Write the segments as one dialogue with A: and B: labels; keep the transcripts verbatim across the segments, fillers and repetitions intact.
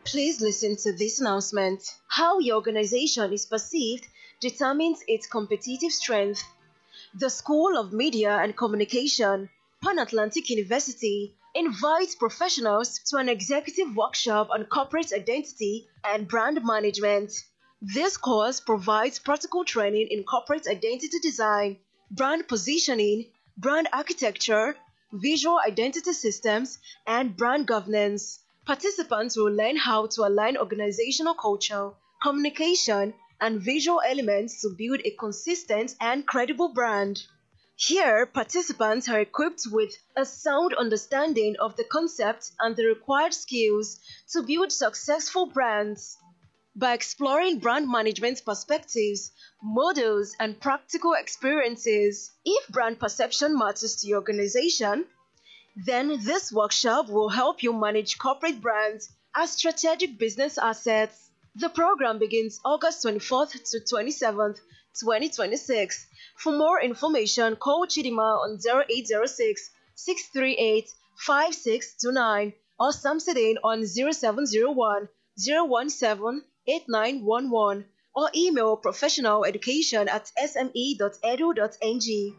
A: Please listen to this announcement. How your organization is perceived determines its competitive strength. The School of Media and Communication, Pan Atlantic University, invites professionals to an executive workshop on corporate identity and brand management. This course provides practical training in corporate identity design, brand positioning, brand architecture, visual identity systems, and brand governance. Participants will learn how to align organizational culture, communication, and visual elements to build a consistent and credible brand. Here, participants are equipped with a sound understanding of the concept and the required skills to build successful brands. By exploring brand management perspectives, models, and practical experiences, if brand perception matters to your organization, then this workshop will help you manage corporate brands as strategic business assets. The program begins August twenty-fourth to twenty-seventh, twenty twenty-six. For more information, call Chidima on zero eight zero six, six three eight, five six two nine or Samsudin on zero seven zero one, zero one seven, eight nine one one or email professionaleducation at s m e dot e d u dot n g.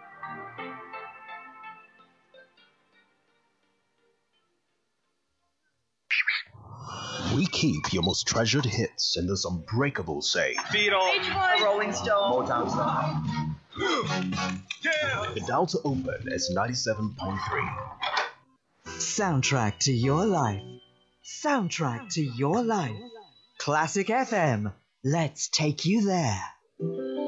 B: We keep your most treasured hits in this unbreakable safe.
C: Beatles, Rolling Stone,
B: Motown style. The dial to open is ninety-seven point three.
D: Soundtrack to your life. Soundtrack to your life. Classic F M. Let's take you there.